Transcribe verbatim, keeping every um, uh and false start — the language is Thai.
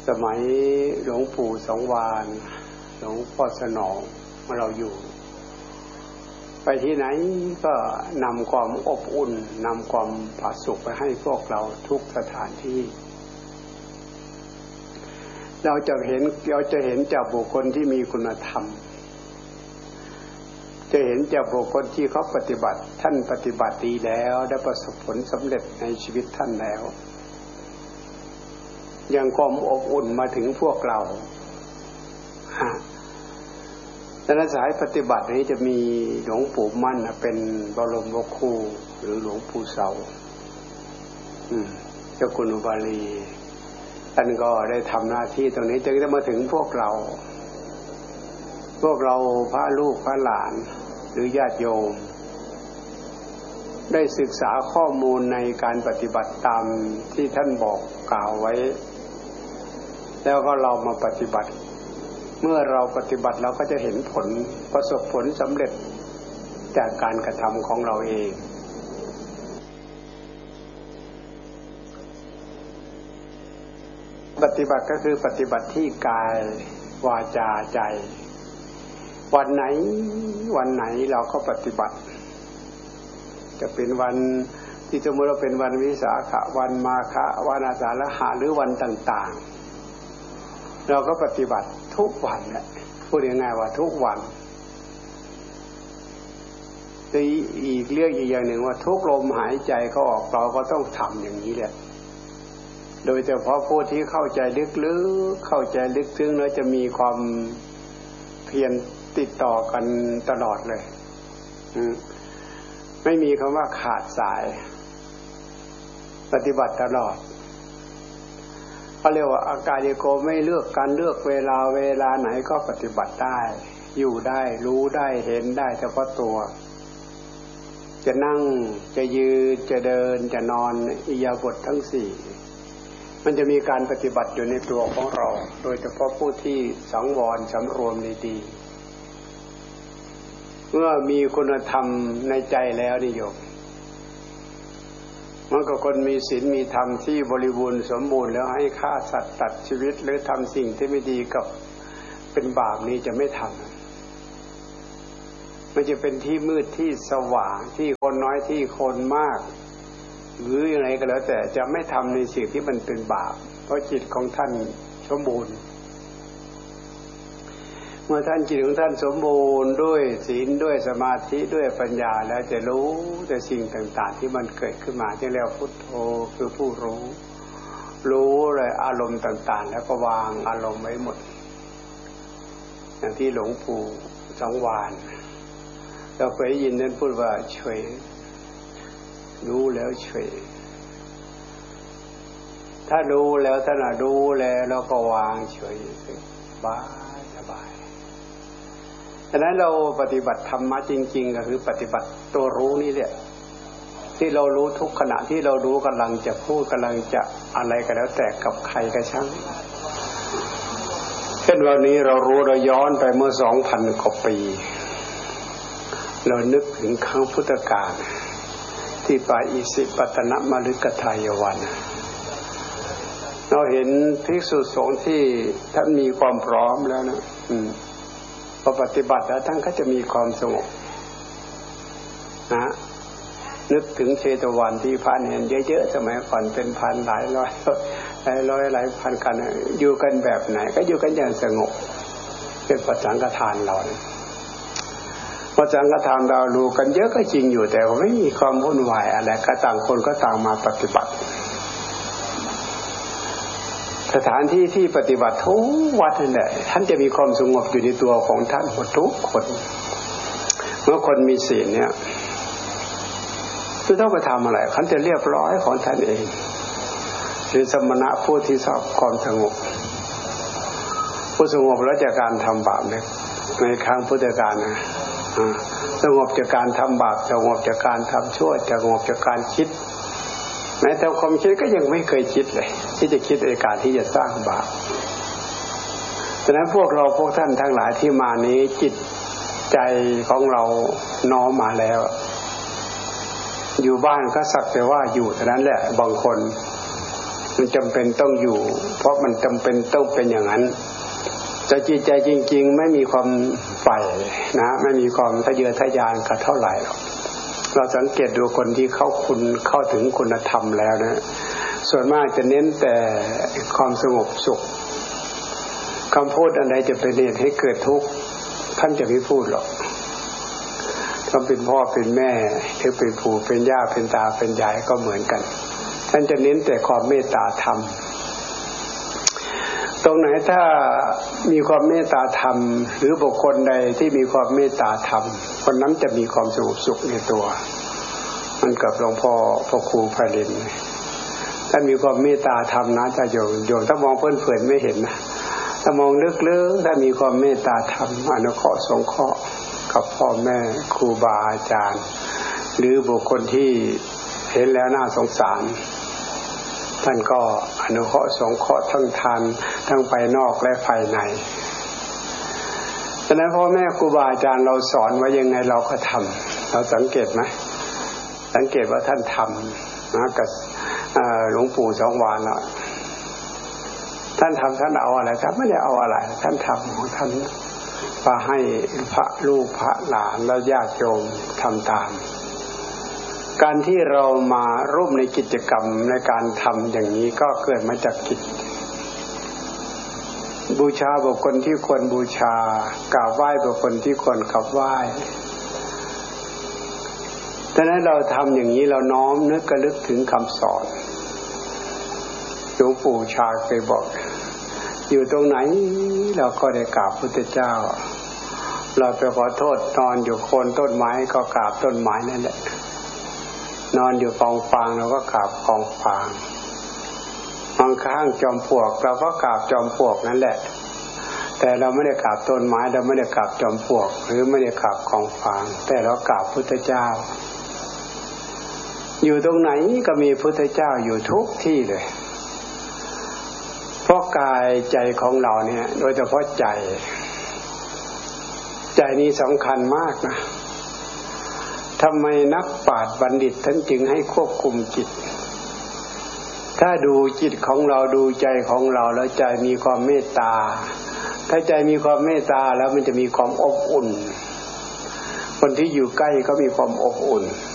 สมัยหลวงปู่สังวาลหลวงพ่อสนองเมื่อเราอยู่ไปที่ไหนก็นำความอบอุ่นนำความผาสุกไปให้พวกเราทุกสถานที่เราจะเห็นเราจะเห็นจากบุคคลที่มีคุณธรรมจะเห็นจากบุคคลที่เขาปฏิบัติท่านปฏิบัติดีแล้วได้ประสบผลสำเร็จในชีวิตท่านแล้วยังความอบอุ่นมาถึงพวกเราฮะดังนั้นสายปฏิบัตินี้จะมีหลวงปู่มั่นเป็นบรมครูหรือหลวงปู่เสาเจ้าคุณอุบาลีท่านก็ได้ทำหน้าที่ตรงนี้จึงจะมาถึงพวกเราพวกเราพระลูกพระหลานหรือญาติโยมได้ศึกษาข้อมูลในการปฏิบัติตามที่ท่านบอกกล่าวไว้แล้วก็เรามาปฏิบัติเมื่อเราปฏิบัติเราก็จะเห็นผลประสบผลสำเร็จจากการกระทำของเราเองปฏิบัติก็คือปฏิบัติที่กายวาจาใจวันไหนวันไหนเราก็ปฏิบัติจะเป็นวันที่สมมติเราเป็นวันวิสาขะวันมาฆะวันอาสาฬหะหรือวันต่างๆเราก็ปฏิบัติทุกวันแหละพูดง่ายๆว่าทุกวันแต่อีกเรื่องอีกอย่างหนึ่งว่าทุกลมหายใจเข้าออกเราก็ต้องทำอย่างนี้แหละโดยเฉพาะผู้ที่เข้าใจลึกๆเข้าใจลึกซึ้งแล้วจะมีความเพียรติดต่อกันตลอดเลยไม่มีคำว่าขาดสายปฏิบัติตลอดเขาเรียกว่าอากาลิโกไม่เลือกการเลือกเวลาเวลาไหนก็ปฏิบัติได้อยู่ได้รู้ได้เห็นได้เฉพาะตัวจะนั่งจะยืนจะเดินจะนอนอิริยาบถทั้งสี่มันจะมีการปฏิบัติอยู่ในตัวของเราโดยเฉพาะผู้ที่สังวรสำรวมดีๆเมื่อมีคุณธรรมในใจแล้วนี่โยมมันก็คนมีศีลมีธรรมที่บริบูรณ์สมบูรณ์แล้วให้ฆ่าสัตว์ตัดชีวิตหรือทำสิ่งที่ไม่ดีกับเป็นบาปนี้จะไม่ทำมันจะเป็นที่มืดที่สว่างที่คนน้อยที่คนมากหรืออย่างไรก็แล้วแต่จะไม่ทำในสิ่งที่มันเป็นบาปเพราะจิตของท่านสมบูรณ์เมื่อท่านจิตของท่านสมบูรณ์ด้วยศีลด้วยสมาธิด้วยปัญญาแล้วจะรู้แต่สิ่งต่างๆที่มันเกิดขึ้นมาที่เรียกพุทโธคือผู้รู้รู้เลยอารมณ์ต่างๆแล้วก็วางอารมณ์ไว้หมดอย่างที่หลวงปู่สังวาลเราเคยยินนั้นพูดว่าเฉยรู้แล้วเฉยถ้ารู้แล้วท่านรู้แล้วเราก็วางเฉยสบายสบายฉะนั้นเราปฏิบัติธรรมะจริงๆก็คือปฏิบัติตัวรู้นี่แหละที่เรารู้ทุกขณะที่เรารู้กำลังจะพูดกำลังจะอะไรก็แล้วแต่กับใครก็ช่างเช่นวันนี้เรารู้เราย้อนไปเมื่อสองพันกว่าปีเรานึกถึงครั้งพุทธกาลที่ป่าอิสิปตนมฤคทายวันเราเห็นภิกษุสงฆ์ที่ท่านมีความพร้อมแล้วนะอืมพอปฏิบัติแล้วท่านก็จะมีความสงบนะนึกถึงเชตวันที่พระเนรเยอะๆสมัยก่อนเป็นพันหลายร้อยหลายร้อยหลายพันกันอยู่กันแบบไหนก็อยู่กันอย่างสงบเป็นพระสังฆทานเราพระสังฆทานเราดูกันเยอะก็จริงอยู่แต่ไม่มีความวุ่นวายอะไรก็ต่างคนก็ต่างมาปฏิบัติสถานที่ที่ปฏิบัติทุกวัดนั่นแหละท่านจะมีความสงบอยู่ในตัวของท่านหมดทุกคนเมื่อคนมีศีลเนี่ยไม่ต้องไปทำอะไรท่านจะเรียบร้อยของท่านเองเป็นสมณะผู้ที่ชอบความสงบผู้สงบแล้วจากการทำบาปเนี่ยในครั้งพุทธกาลนะสงบจากการทำบาปสงบจากการทำชั่วสงบจากการคิดแม้แต่ความคิดก็ยังไม่เคยคิดเลยที่จะคิดในการที่จะสร้างบาปฉะนั้นพวกเราพวกท่านทั้งหลายที่มานี้จิตใจของเราน้อมมาแล้วอยู่บ้านก็สักแต่ว่าอยู่เท่านั้นแหละบางคนมันจำเป็นต้องอยู่เพราะมันจำเป็นต้องเป็นอย่างนั้นแต่จิตใจจริงๆไม่มีความใฝ่นะไม่มีความทะเยอทะยานกันเท่าไหร่หรอกเราสังเกตดูคนที่เข้าคุณเข้าถึงคุณธรรมแล้วนะส่วนมากจะเน้นแต่ความสงบสุขคำพูดอันใดจะเป็นเหตุให้เกิดทุกข์ท่านจะไม่พูดหรอกถ้าเป็นพ่อเป็นแม่หรือเป็นปู่เป็นย่าเป็นตาเป็นยายก็เหมือนกันท่านจะเน้นแต่ความเมตตาธรรมตรงไหนถ้ามีความเมตตาธรรมหรือบุคคลใดที่มีความเมตตาธรรมคนนั้นจะมีความสงบสุขในตัวมันกับหลวงพ่อพ่อครูไพลินท่านมีความเมตตาธรรมนะจะโยมโยมถ้ามองเพื่อนๆไม่เห็นนะถ้ามองลึกๆถ้ามีความเมตตาธรรมอนุเคราะห์สงเคราะห์กับพ่อแม่ครูบาอาจารย์หรือบุคคลที่เห็นแล้วน่าสงสารท่านก็อนุเคราะห์สงเคราะห์ทั้งทานทั้งภายนอกและภายในฉะนั้นพ่อแม่ครูบาอาจารย์เราสอนไว้ยังไงเราก็ทำเราสังเกตไหมสังเกตว่าท่านทำนะกับหลวงปู่สองวานน่ะท่านทำท่านเอาอะไรครับไม่ได้เอาอะไรท่านทำของท่านพาให้พระลูกพระหลานและญาติโยมทำตามการที่เรามาร่วมในกิจกรรมในการทำอย่างนี้ก็เกิดมาจากกิจบูชาบุคคลที่ควรบูชากราบไหว้บุคคลที่ควรกราบไหว้ดังนั้นเราทำอย่างนี้เราน้อมนึกกระลึกถึงคำสอนหลวงปู่ชาเคยบอกอยู่ตรงไหนเราก็ได้กราบพุทธเจ้าเราไปขอโทษนอนอยู่โคนต้นไม้ก็กราบต้นไม้นั่นแหละนอนอยู่กองฟางเราก็กราบกองฟางบางครั้งจอมปลวกเราก็กราบจอมปลวกนั่นแหละแต่เราไม่ได้กราบต้นไม้เราไม่ได้กราบจอมปลวกหรือไม่ได้กราบกองฟางแต่เรากราบพุทธเจ้าอยู่ตรงไหนก็มีพุทธเจ้าอยู่ทุกที่เลยเพราะกายใจของเราเนี่ยโดยเฉพาะใจใจนี้สำคัญมากนะทำไมนักปราชญ์บัณฑิตท่านจึงให้ควบคุมจิตถ้าดูจิตของเราดูใจของเราแล้วใจมีความเมตตาถ้าใจมีความเมตตาแล้วมันจะมีความอบอุ่นคนที่อยู่ใกล้ก็มีความอบอุ่น